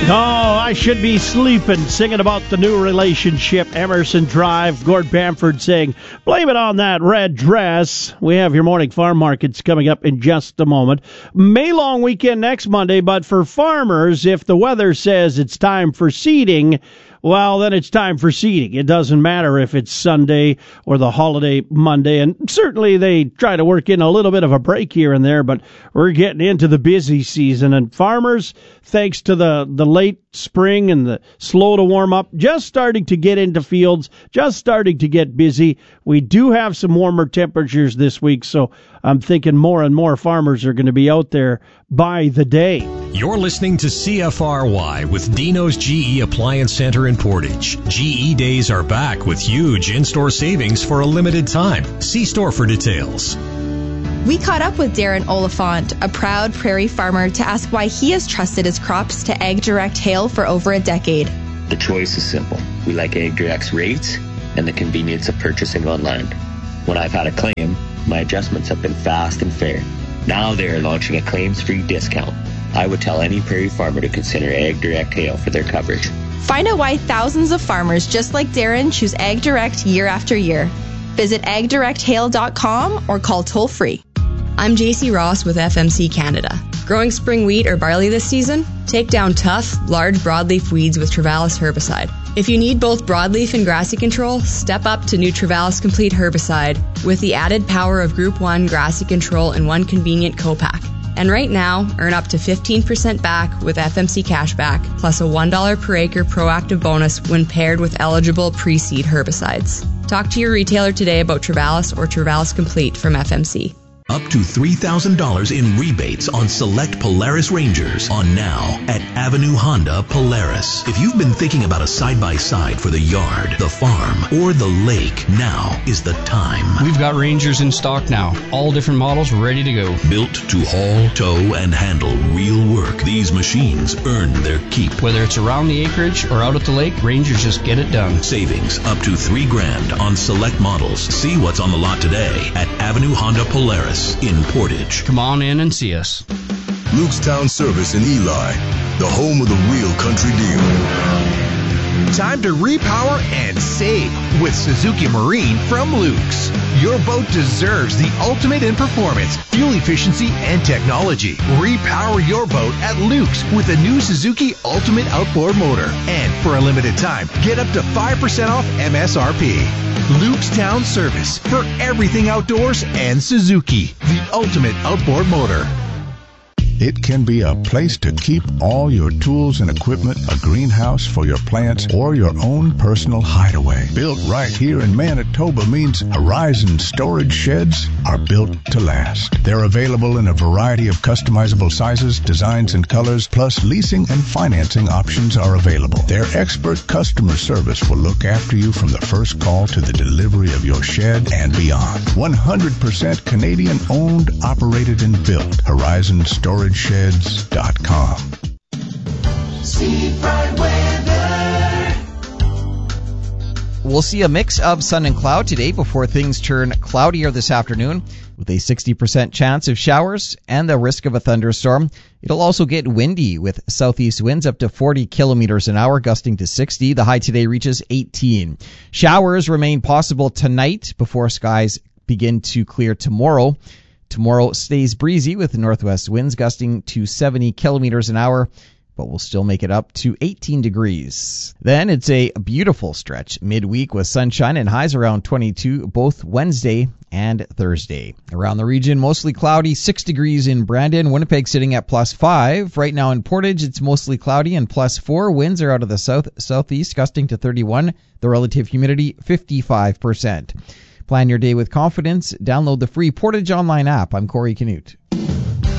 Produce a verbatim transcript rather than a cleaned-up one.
Oh, I should be sleeping, singing about the new relationship. Emerson Drive, Gord Bamford saying, blame it on that red dress. We have your morning farm markets coming up in just a moment. May long weekend next Monday, but for farmers, if the weather says it's time for seeding, well, then it's time for seeding. It doesn't matter if it's Sunday or the holiday Monday, and certainly they try to work in a little bit of a break here and there, but we're getting into the busy season, and farmers, thanks to the, the late spring and the slow to warm up, just starting to get into fields, just starting to get busy. We do have some warmer temperatures this week, so I'm thinking more and more farmers are going to be out there by the day. You're listening to C F R Y with Dino's G E Appliance Center in Portage. G E days are back with huge in-store savings for a limited time. See store for details. We caught up with Darren Oliphant, a proud prairie farmer, to ask why he has trusted his crops to AgDirect Hail for over a decade. The choice is simple. We like AgDirect's rates and the convenience of purchasing online. When I've had a claim, my adjustments have been fast and fair. Now they are launching a claims-free discount. I would tell any prairie farmer to consider AgDirect Hail for their coverage. Find out why thousands of farmers just like Darren choose AgDirect year after year. Visit ag direct hail dot com or call toll-free. I'm J C Ross with F M C Canada. Growing spring wheat or barley this season? Take down tough, large broadleaf weeds with Travalis herbicide. If you need both broadleaf and grassy control, step up to new Travalis Complete herbicide with the added power of Group one grassy control in one convenient co-pack. And right now, earn up to fifteen percent back with F M C Cashback, plus a one dollar per acre proactive bonus when paired with eligible pre-seed herbicides. Talk to your retailer today about Travalis or Travalis Complete from F M C. Up to three thousand dollars in rebates on select Polaris Rangers on now at Avenue Honda Polaris. If you've been thinking about a side-by-side for the yard, the farm, or the lake, now is the time. We've got Rangers in stock now. All different models ready to go. Built to haul, tow, and handle real work. These machines earn their keep. Whether it's around the acreage or out at the lake, Rangers just get it done. Savings up to three grand on select models. See what's on the lot today at Avenue Honda Polaris in Portage. Come on in and see us. Lukestown Service in Eli, the home of the real country deal. Time to repower and save with Suzuki Marine from Luke's. Your boat deserves the ultimate in performance, fuel efficiency, and technology. Repower your boat at Luke's with a new Suzuki Ultimate Outboard Motor. And for a limited time, get up to five percent off M S R P. Lukestown Service for everything outdoors and Suzuki, the ultimate outboard motor. It can be a place to keep all your tools and equipment, a greenhouse for your plants, or your own personal hideaway. Built right here in Manitoba means Horizon storage sheds are built to last. They're available in a variety of customizable sizes, designs, and colors, plus leasing and financing options are available. Their expert customer service will look after you from the first call to the delivery of your shed and beyond. one hundred percent Canadian owned, operated, and built. Horizon Storage Sheds dot com. Seafront weather. We'll see a mix of sun and cloud today before things turn cloudier this afternoon with a sixty percent chance of showers and the risk of a thunderstorm. It'll also get windy with southeast winds up to forty kilometers an hour, gusting to sixty. The high today reaches eighteen. Showers remain possible tonight before skies begin to clear tomorrow. Tomorrow stays breezy with northwest winds gusting to seventy kilometers an hour, but we'll still make it up to eighteen degrees. Then it's a beautiful stretch midweek with sunshine and highs around twenty-two both Wednesday and Thursday. Around the region, mostly cloudy, six degrees in Brandon. Winnipeg sitting at plus five. Right now in Portage, it's mostly cloudy and plus four. Winds are out of the south southeast, gusting to thirty-one. The relative humidity, fifty-five percent. Plan your day with confidence. Download the free Portage Online app. I'm Corey Canute.